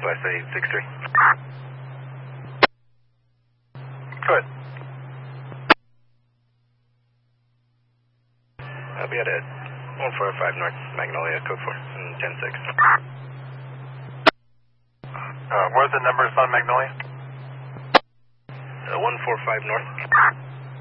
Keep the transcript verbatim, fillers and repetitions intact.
Class A six three. Go ahead. I'll be at a one four five North Magnolia, code four, and ten six. Uh, what are the numbers on Magnolia? Uh, one four five North.